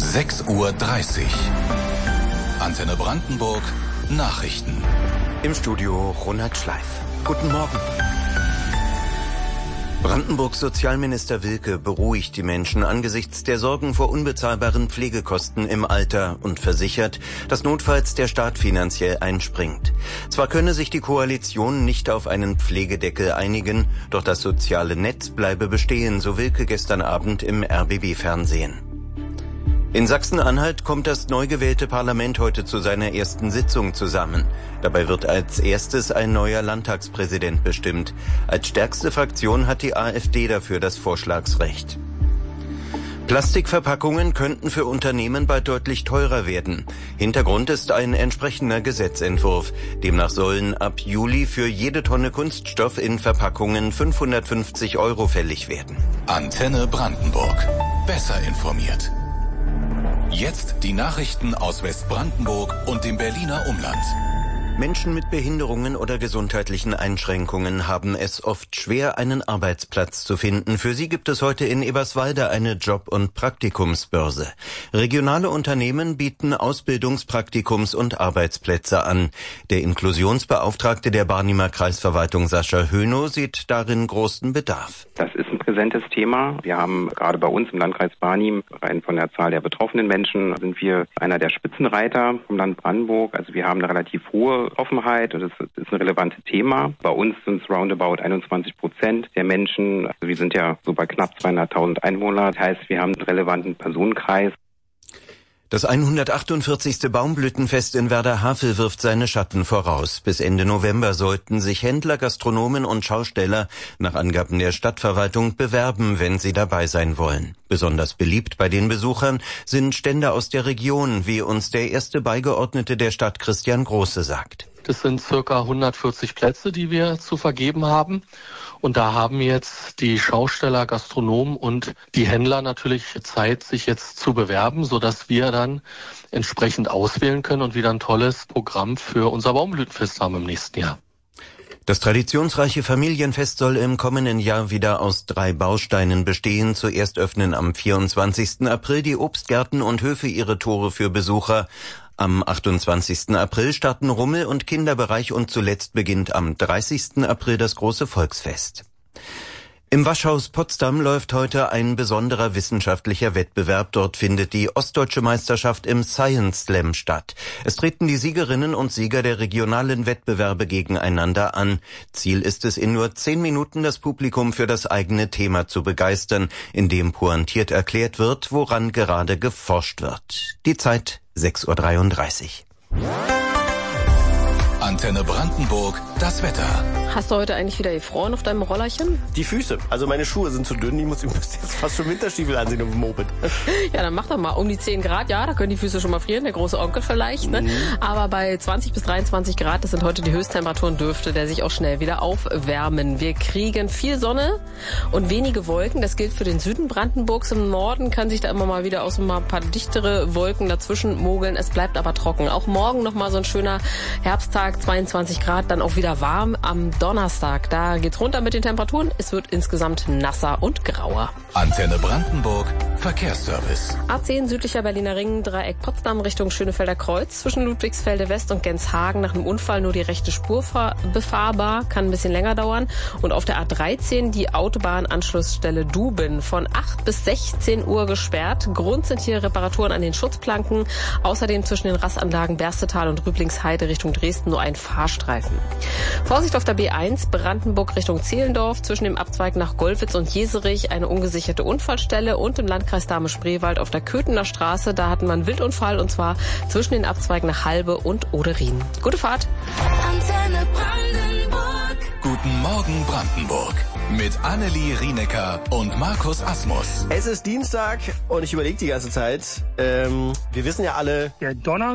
6:30 Uhr. Antenne Brandenburg Nachrichten. Im Studio Ronald Schleif. Guten Morgen. Brandenburgs Sozialminister Wilke beruhigt die Menschen angesichts der Sorgen vor unbezahlbaren Pflegekosten im Alter und versichert, dass notfalls der Staat finanziell einspringt. Zwar könne sich die Koalition nicht auf einen Pflegedeckel einigen, doch das soziale Netz bleibe bestehen, so Wilke gestern Abend im RBB-Fernsehen. In Sachsen-Anhalt kommt das neu gewählte Parlament heute zu seiner ersten Sitzung zusammen. Dabei wird als erstes ein neuer Landtagspräsident bestimmt. Als stärkste Fraktion hat die AfD dafür das Vorschlagsrecht. Plastikverpackungen könnten für Unternehmen bald deutlich teurer werden. Hintergrund ist ein entsprechender Gesetzentwurf. Demnach sollen ab Juli für jede Tonne Kunststoff in Verpackungen 550 € fällig werden. Antenne Brandenburg. Besser informiert. Jetzt die Nachrichten aus Westbrandenburg und dem Berliner Umland. Menschen mit Behinderungen oder gesundheitlichen Einschränkungen haben es oft schwer, einen Arbeitsplatz zu finden. Für sie gibt es heute in Eberswalde eine Job- und Praktikumsbörse. Regionale Unternehmen bieten Ausbildungs-, und Arbeitsplätze an. Der Inklusionsbeauftragte der Barnimer Kreisverwaltung Sascha Hönow sieht darin großen Bedarf. Das ist ein präsentes Thema. Wir haben gerade bei uns im Landkreis Barnim, rein von der Zahl der betroffenen Menschen, sind wir einer der Spitzenreiter vom Land Brandenburg. Also wir haben eine relativ hohe Offenheit und es ist ein relevantes Thema. Bei uns sind es roundabout 21% der Menschen. Also wir sind ja so bei knapp 200.000 Einwohnern. Das heißt, wir haben einen relevanten Personenkreis. Das 148. Baumblütenfest in Werder-Havel wirft seine Schatten voraus. Bis Ende November sollten sich Händler, Gastronomen und Schausteller nach Angaben der Stadtverwaltung bewerben, wenn sie dabei sein wollen. Besonders beliebt bei den Besuchern sind Stände aus der Region, wie uns der erste Beigeordnete der Stadt Christian Große sagt. Das sind circa 140 Plätze, die wir zu vergeben haben. Und da haben jetzt die Schausteller, Gastronomen und die Händler natürlich Zeit, sich jetzt zu bewerben, sodass wir dann entsprechend auswählen können und wieder ein tolles Programm für unser Baumblütenfest haben im nächsten Jahr. Das traditionsreiche Familienfest soll im kommenden Jahr wieder aus 3 Bausteinen bestehen. Zuerst öffnen am 24. April die Obstgärten und Höfe ihre Tore für Besucher. Am 28. April starten Rummel- und Kinderbereich und zuletzt beginnt am 30. April das große Volksfest. Im Waschhaus Potsdam läuft heute ein besonderer wissenschaftlicher Wettbewerb. Dort findet die Ostdeutsche Meisterschaft im Science Slam statt. Es treten die Siegerinnen und Sieger der regionalen Wettbewerbe gegeneinander an. Ziel ist es, in nur 10 Minuten das Publikum für das eigene Thema zu begeistern, indem pointiert erklärt wird, woran gerade geforscht wird. Die Zeit 6:33 Uhr. Antenne Brandenburg, das Wetter. Hast du heute eigentlich wieder gefroren auf deinem Rollerchen? Die Füße. Also meine Schuhe sind zu dünn. Ich muss jetzt fast schon Winterstiefel ansehen auf dem Moped. Ja, dann mach doch mal um die 10 Grad. Ja, da können die Füße schon mal frieren. Der große Onkel vielleicht. Ne? Aber bei 20 bis 23 Grad, das sind heute die Höchsttemperaturen, dürfte der sich auch schnell wieder aufwärmen. Wir kriegen viel Sonne und wenige Wolken. Das gilt für den Süden Brandenburgs. Im Norden kann sich da immer mal wieder aus ein paar dichtere Wolken dazwischen mogeln. Es bleibt aber trocken. Auch morgen noch mal so ein schöner Herbsttag, 22 Grad, dann auch wieder warm am Donnerstag. Da geht's runter mit den Temperaturen. Es wird insgesamt nasser und grauer. Antenne Brandenburg, Verkehrsservice. A10 südlicher Berliner Ring, Dreieck Potsdam Richtung Schönefelder Kreuz. Zwischen Ludwigsfelde West und Genshagen nach einem Unfall nur die rechte Spur befahrbar. Kann ein bisschen länger dauern. Und auf der A13 die Autobahnanschlussstelle Duben von 8 bis 16 Uhr gesperrt. Grund sind hier Reparaturen an den Schutzplanken. Außerdem zwischen den Rastanlagen Berstetal und Rüblingsheide Richtung Dresden nur ein Fahrstreifen. Vorsicht auf der B1 Brandenburg Richtung Zehlendorf. Zwischen dem Abzweig nach Gollwitz und Jeserich eine ungesicherte Unfallstelle. Und im Landkreis Dahme-Spreewald auf der Köthener Straße. Da hatten wir einen Wildunfall und zwar zwischen den Abzweigen nach Halbe und Oderin. Gute Fahrt. Antenne Brandenburg. Guten Morgen Brandenburg. Mit Annelie Rienecker und Markus Asmus. Es ist Dienstag und ich überlege die ganze Zeit. Wir wissen ja alle, Der Donnerstag